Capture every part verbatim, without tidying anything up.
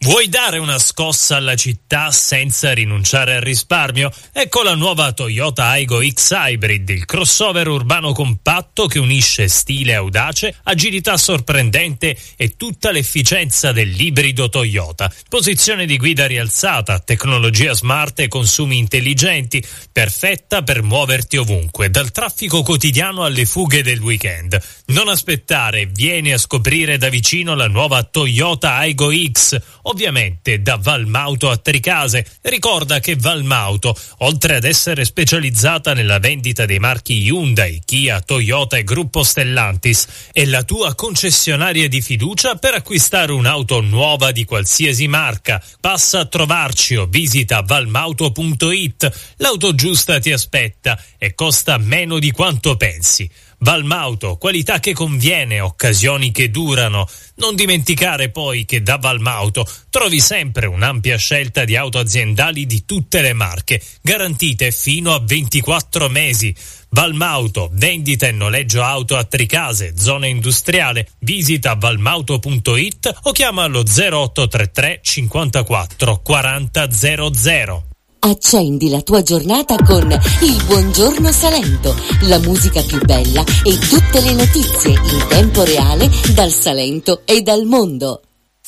Vuoi dare una scossa alla città senza rinunciare al risparmio? Ecco la nuova Toyota Aygo X Hybrid, il crossover urbano compatto che unisce stile audace, agilità sorprendente e tutta l'efficienza dell'ibrido Toyota. Posizione di guida rialzata, tecnologia smart e consumi intelligenti, perfetta per muoverti ovunque, dal traffico quotidiano alle fughe del weekend. Non aspettare, vieni a scoprire da vicino la nuova Toyota Aygo X, ovviamente da Valmauto a Tricase. Ricorda che Valmauto, oltre ad essere specializzata nella vendita dei marchi Hyundai, Kia, Toyota e Gruppo Stellantis, è la tua concessionaria di fiducia per acquistare un'auto nuova di qualsiasi marca. Passa a trovarci o visita valmauto punto it. L'auto giusta ti aspetta e costa meno di quanto pensi. Valmauto, qualità che conviene, occasioni che durano. Non dimenticare poi che da Valmauto trovi sempre un'ampia scelta di auto aziendali di tutte le marche, garantite fino a ventiquattro mesi. Valmauto, vendita e noleggio auto a Tricase, zona industriale. Visita valmauto punto it o chiama allo zero otto tre tre cinquantaquattro quaranta zero zero. Accendi la tua giornata con il Buongiorno Salento, la musica più bella e tutte le notizie in tempo reale dal Salento e dal mondo.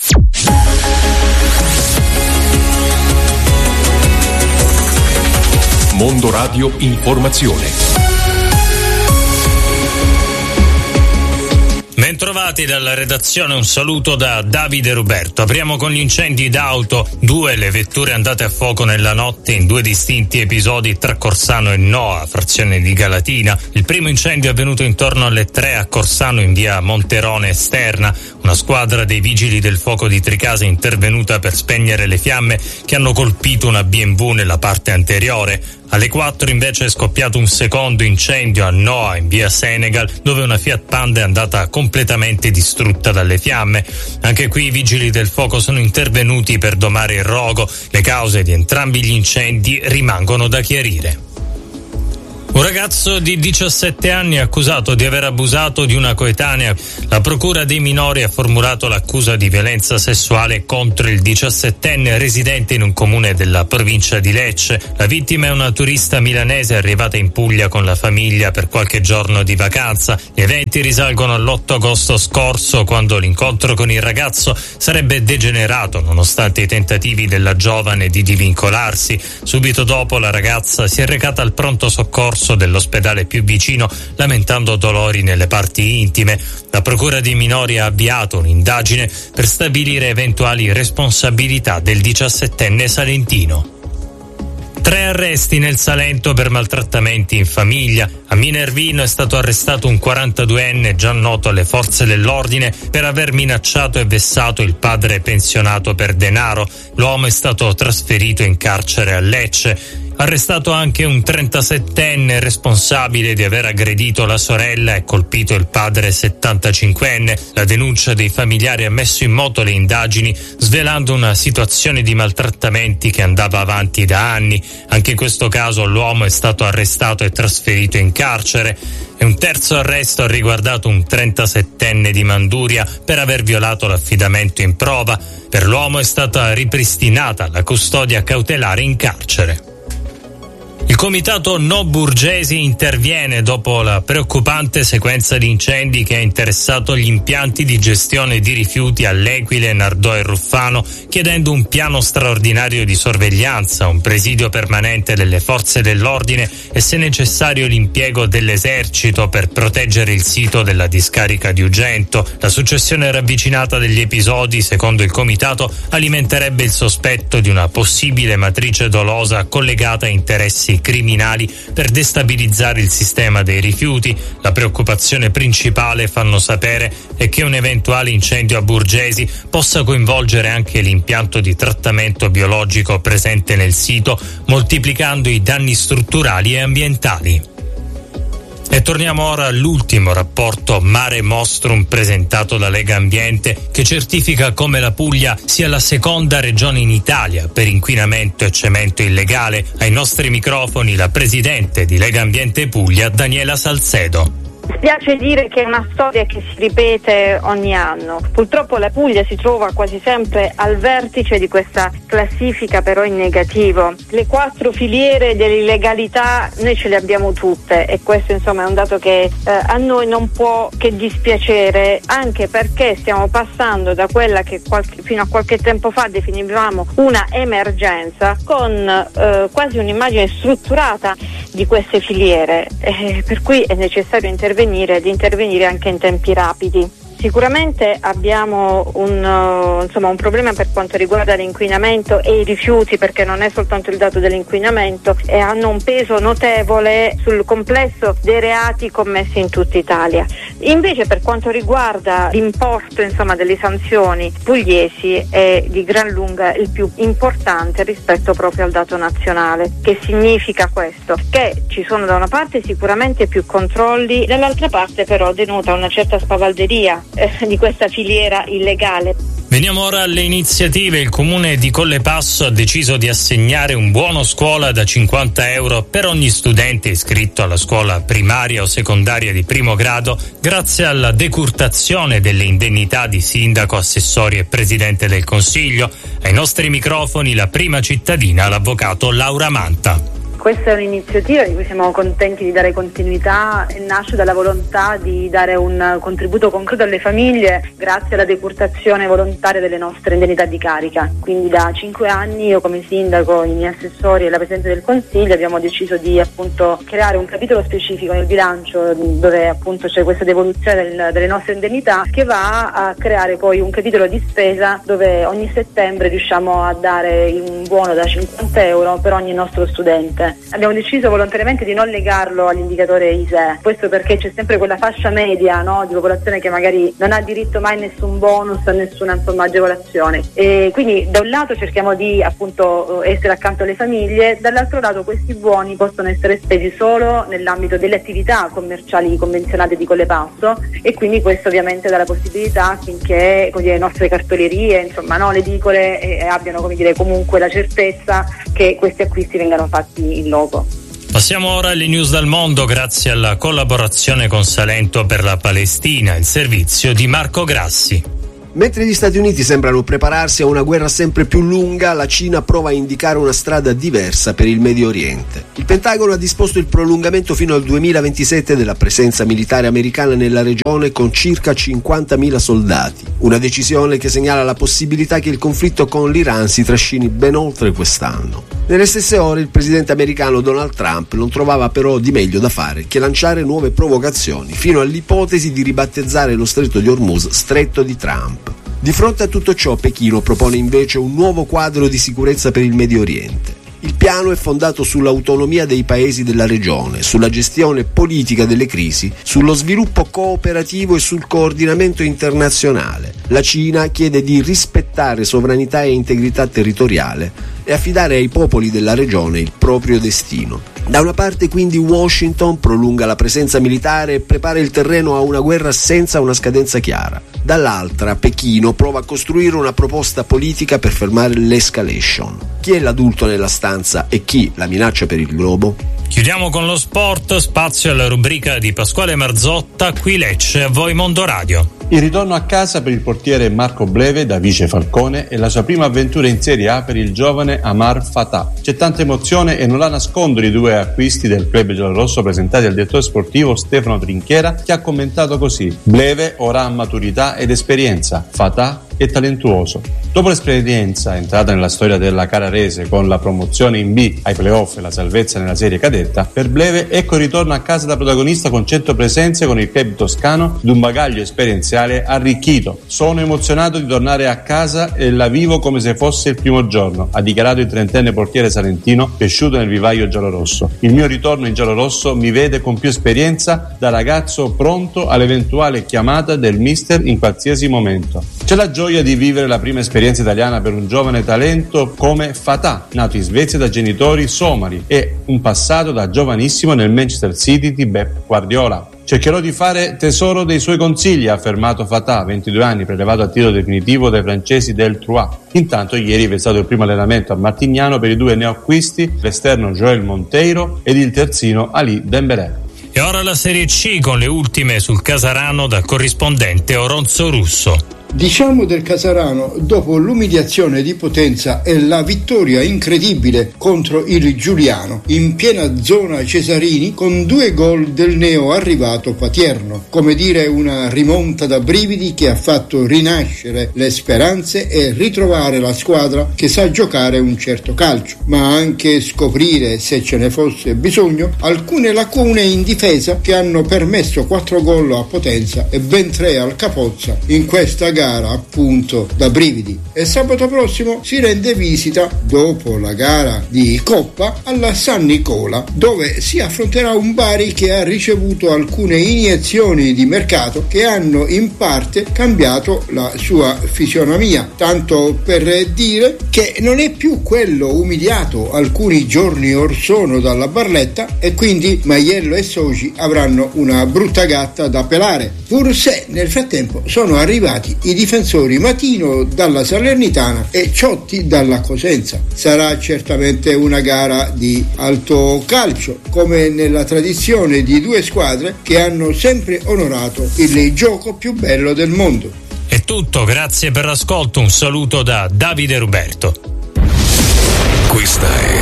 Mondo Radio Informazione. Bentrovati dalla redazione, un saluto da Davide Ruberto. Apriamo con gli incendi d'auto, due le vetture andate a fuoco nella notte in due distinti episodi tra Corsano e Noa, frazione di Galatina. Il primo incendio è avvenuto intorno alle tre a Corsano in via Monterone esterna. Una squadra dei vigili del fuoco di Tricase è intervenuta per spegnere le fiamme che hanno colpito una B and W nella parte anteriore. Alle quattro invece è scoppiato un secondo incendio a Noa in via Senegal, dove una Fiat Panda è andata completamente distrutta dalle fiamme. Anche qui i vigili del fuoco sono intervenuti per domare il rogo. Le cause di entrambi gli incendi rimangono da chiarire. Un ragazzo di diciassette anni è accusato di aver abusato di una coetanea. La procura dei minori ha formulato l'accusa di violenza sessuale contro il diciassettenne residente in un comune della provincia di Lecce. La vittima è una turista milanese arrivata in Puglia con la famiglia per qualche giorno di vacanza. Gli eventi risalgono all'otto agosto scorso, quando l'incontro con il ragazzo sarebbe degenerato nonostante i tentativi della giovane di divincolarsi. Subito dopo la ragazza si è recata al pronto soccorso dell'ospedale più vicino, lamentando dolori nelle parti intime. La procura dei minori ha avviato un'indagine per stabilire eventuali responsabilità del diciassettenne salentino. Tre arresti nel Salento per maltrattamenti in famiglia. A Minervino è stato arrestato un quarantaduenne già noto alle forze dell'ordine per aver minacciato e vessato il padre pensionato per denaro. L'uomo è stato trasferito in carcere a Lecce. Arrestato anche un trentasettenne responsabile di aver aggredito la sorella e colpito il padre settantacinquenne. La denuncia dei familiari ha messo in moto le indagini, svelando una situazione di maltrattamenti che andava avanti da anni. Anche in questo caso l'uomo è stato arrestato e trasferito in carcere. E un terzo arresto ha riguardato un trentasettenne di Manduria per aver violato l'affidamento in prova. Per l'uomo è stata ripristinata la custodia cautelare in carcere. Il comitato No Burgesi interviene dopo la preoccupante sequenza di incendi che ha interessato gli impianti di gestione di rifiuti all'Equile, Nardò e Ruffano, chiedendo un piano straordinario di sorveglianza, un presidio permanente delle forze dell'ordine e, se necessario, l'impiego dell'esercito per proteggere il sito della discarica di Ugento. La successione ravvicinata degli episodi, secondo il comitato, alimenterebbe il sospetto di una possibile matrice dolosa collegata a interessi criminali per destabilizzare il sistema dei rifiuti. La preoccupazione principale, fanno sapere, è che un eventuale incendio a Burgesi possa coinvolgere anche l'impianto di trattamento biologico presente nel sito, moltiplicando i danni strutturali e ambientali. E torniamo ora all'ultimo rapporto Mare Nostrum presentato da Lega Ambiente, che certifica come la Puglia sia la seconda regione in Italia per inquinamento e cemento illegale. Ai nostri microfoni la presidente di Lega Ambiente Puglia, Daniela Salcedo. Spiace dire che è una storia che si ripete ogni anno. Purtroppo la Puglia si trova quasi sempre al vertice di questa classifica, però in negativo. Le quattro filiere dell'illegalità noi ce le abbiamo tutte, e questo insomma è un dato che eh, a noi non può che dispiacere, anche perché stiamo passando da quella che qualche, fino a qualche tempo fa definivamo una emergenza, con eh, quasi un'immagine strutturata di queste filiere, eh, per cui è necessario intervenire ed intervenire anche in tempi rapidi. Sicuramente abbiamo un, uh, insomma, un problema per quanto riguarda l'inquinamento e i rifiuti, perché non è soltanto il dato dell'inquinamento, e hanno un peso notevole sul complesso dei reati commessi in tutta Italia. Invece per quanto riguarda l'importo insomma, delle sanzioni pugliesi è di gran lunga il più importante rispetto proprio al dato nazionale. Che significa questo? Che ci sono da una parte sicuramente più controlli, dall'altra parte però denota una certa spavalderia di questa filiera illegale. Veniamo ora alle iniziative. Il comune di Collepasso ha deciso di assegnare un buono scuola da cinquanta euro per ogni studente iscritto alla scuola primaria o secondaria di primo grado, grazie alla decurtazione delle indennità di sindaco, assessori e presidente del Consiglio. Ai nostri microfoni la prima cittadina, l'avvocato Laura Manta. Questa è un'iniziativa di cui siamo contenti di dare continuità e nasce dalla volontà di dare un contributo concreto alle famiglie grazie alla decurtazione volontaria delle nostre indennità di carica. Quindi da cinque anni io come sindaco, i miei assessori e la Presidente del Consiglio abbiamo deciso di appunto creare un capitolo specifico nel bilancio dove appunto c'è questa devoluzione del, delle nostre indennità, che va a creare poi un capitolo di spesa dove ogni settembre riusciamo a dare un buono da cinquanta euro per ogni nostro studente. Abbiamo deciso volontariamente di non legarlo all'indicatore I S E E, questo perché c'è sempre quella fascia media, no, di popolazione che magari non ha diritto mai a nessun bonus, a nessuna insomma agevolazione, e quindi da un lato cerchiamo di appunto essere accanto alle famiglie, dall'altro lato questi buoni possono essere spesi solo nell'ambito delle attività commerciali convenzionate di Collepasso, e quindi questo ovviamente dà la possibilità affinché come dire, le nostre cartolerie, insomma no, le edicole eh, abbiano come dire comunque la certezza che questi acquisti vengano fatti in loco. Passiamo ora alle news dal mondo grazie alla collaborazione con Salento per la Palestina, il servizio di Marco Grassi. Mentre gli Stati Uniti sembrano prepararsi a una guerra sempre più lunga, la Cina prova a indicare una strada diversa per il Medio Oriente. Il Pentagono ha disposto il prolungamento fino al duemilaventisette della presenza militare americana nella regione con circa cinquantamila soldati, una decisione che segnala la possibilità che il conflitto con l'Iran si trascini ben oltre quest'anno. Nelle stesse ore il presidente americano Donald Trump non trovava però di meglio da fare che lanciare nuove provocazioni, fino all'ipotesi di ribattezzare lo stretto di Hormuz Stretto di Trump. Di fronte a tutto ciò, Pechino propone invece un nuovo quadro di sicurezza per il Medio Oriente. Il piano è fondato sull'autonomia dei paesi della regione, sulla gestione politica delle crisi, sullo sviluppo cooperativo e sul coordinamento internazionale. La Cina chiede di rispettare sovranità e integrità territoriale e affidare ai popoli della regione il proprio destino. Da una parte quindi Washington prolunga la presenza militare e prepara il terreno a una guerra senza una scadenza chiara. Dall'altra Pechino prova a costruire una proposta politica per fermare l'escalation. Chi è l'adulto nella stanza e chi la minaccia per il globo? Chiudiamo con lo sport, spazio alla rubrica di Pasquale Marzotta, qui Lecce, a voi Mondo Radio. Il ritorno a casa per il portiere Marco Bleve da vice Falcone e la sua prima avventura in Serie A per il giovane Amar Fatah. C'è tanta emozione e non la nascondono i due acquisti del club giallorosso presentati al direttore sportivo Stefano Trinchiera, che ha commentato così: Bleve ora ha maturità ed esperienza, Fatah è talentuoso. Dopo l'esperienza entrata nella storia della Carrarese con la promozione in B ai playoff e la salvezza nella serie cadetta, per Bleve ecco il ritorno a casa da protagonista con cento presenze con il club toscano ed un bagaglio esperienziale arricchito. Sono emozionato di tornare a casa e la vivo come se fosse il primo giorno, ha dichiarato il trentenne portiere salentino cresciuto nel vivaio giallorosso. Il mio ritorno in giallorosso mi vede con più esperienza, da ragazzo pronto all'eventuale chiamata del mister in qualsiasi momento. C'è la gioia di vivere la prima esperienza italiana per un giovane talento come Fatah, nato in Svezia da genitori somali e un passato da giovanissimo nel Manchester City di Pep Guardiola. Cercherò di fare tesoro dei suoi consigli, ha affermato Fatah, ventidue anni, prelevato a titolo definitivo dai francesi del Troyes. Intanto ieri è stato il primo allenamento a Martignano per i due neoacquisti, l'esterno Joel Monteiro ed il terzino Ali Dembélé. E ora la Serie C con le ultime sul Casarano dal corrispondente Oronzo Russo. Diciamo del Casarano, dopo l'umiliazione di Potenza e la vittoria incredibile contro il Giuliano in piena zona Cesarini con due gol del neo arrivato Patierno, come dire una rimonta da brividi che ha fatto rinascere le speranze e ritrovare la squadra che sa giocare un certo calcio, ma anche scoprire, se ce ne fosse bisogno, alcune lacune in difesa che hanno permesso quattro gol a Potenza e ben tre al Capozza in questa gara appunto da brividi. E sabato prossimo si rende visita, dopo la gara di Coppa, alla San Nicola, dove si affronterà un Bari che ha ricevuto alcune iniezioni di mercato che hanno in parte cambiato la sua fisionomia, tanto per dire che non è più quello umiliato alcuni giorni or sono dalla Barletta, e quindi Maiello e soci avranno una brutta gatta da pelare, pur se nel frattempo sono arrivati i difensori Matino dalla Salernitana e Ciotti dalla Cosenza. Sarà certamente una gara di alto calcio, come nella tradizione di due squadre che hanno sempre onorato il gioco più bello del mondo. È tutto, grazie per l'ascolto, un saluto da Davide Ruberto. Questa è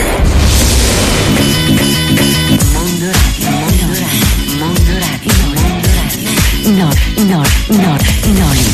Mondo Radio, Mondo Radio, Mondo Radio, Mondo Radio. Nord, Nord, Nord, Nord.